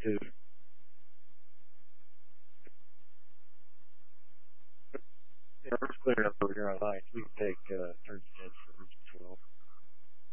to first clearing up over here on line 2. Take